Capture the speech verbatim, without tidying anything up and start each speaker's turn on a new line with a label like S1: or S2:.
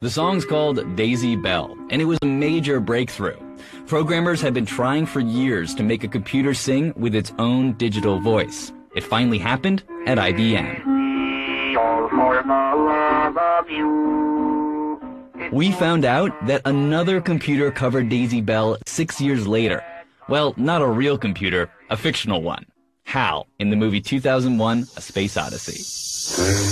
S1: The song's called Daisy Bell, and it was a major breakthrough. Programmers had been trying for years to make a computer sing with its own digital voice. It finally happened at I B M. We found out that another computer covered Daisy Bell six years later. Well, not a real computer, a fictional one. HAL in the movie two thousand one, A Space Odyssey.